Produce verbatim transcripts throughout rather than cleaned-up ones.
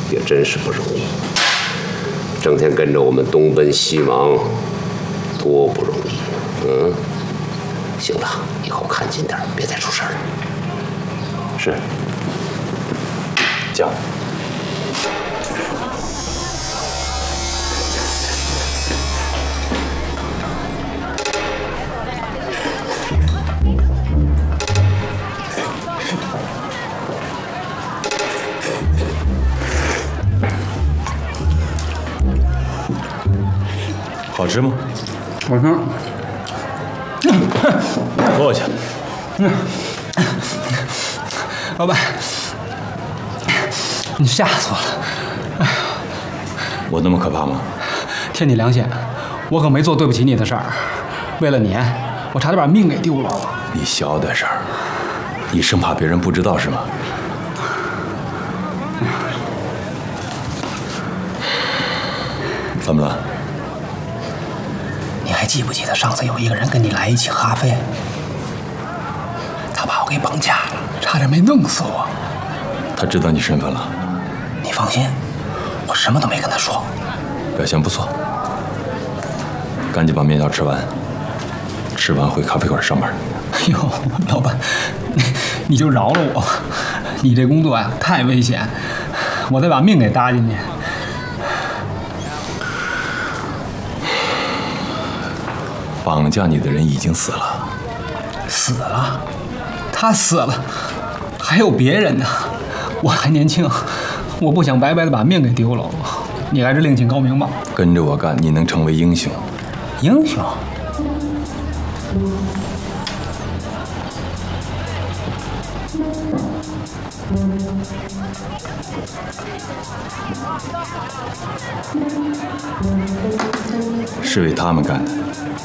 也真是不容易，整天跟着我们东奔西忙，多不容易。嗯，行了，以后看紧点，别再出事儿了。 是。讲。 好吃吗？ 好吃。 坐下。 老板，你吓死我了！哎呀， 我那么可怕吗？ 天地良心，我可没做对不起你的事儿。为了你，我差点把命给丢了。 你小点声，你生怕别人不知道是吗？怎么了？ 你还记不记得上次有一个人跟你来一起哈飞？他把我给绑架了，差点没弄死我。 他知道你身份了？ 你放心，我什么都没跟他说。 表现不错，赶紧把面条吃完，吃完回咖啡馆上班。 哎呦，老板，你你就饶了我，你这工作呀太危险，我得把命给搭进去。 绑架你的人已经死了， 死了，他死了，还有别人呢。我还年轻，我不想白白的把命给丢了。你还是另请高明吧。 跟着我干，你能成为英雄。 英雄？ 是为他们干的。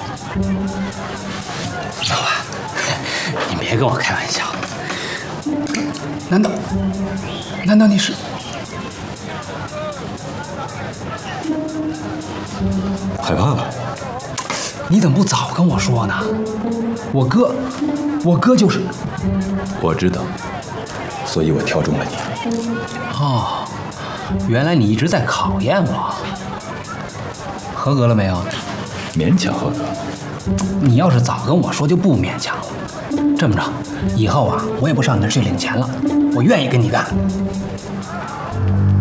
老板，你别跟我开玩笑。难道，难道你是？ 害怕了？ 你怎么不早跟我说呢？我哥，我哥就是。 我知道，所以我挑中了你。 哦，原来你一直在考验我。合格了没有？ 勉强合格。 你要是早跟我说，就不勉强了。这么着，以后啊，我也不上你那儿去领钱了，我愿意跟你干。